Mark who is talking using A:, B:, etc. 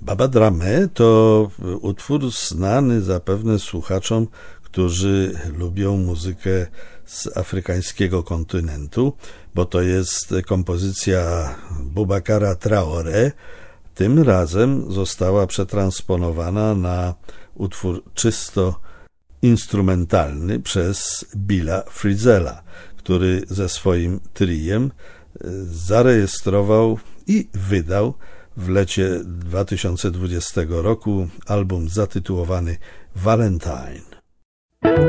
A: Baba Dramé to utwór znany zapewne słuchaczom, którzy lubią muzykę z afrykańskiego kontynentu, bo to jest kompozycja Boubacara Traoré. Tym razem została przetransponowana na utwór czysto instrumentalny przez Billa Frizella, który ze swoim triem zarejestrował i wydał w lecie 2020 roku album zatytułowany Valentine.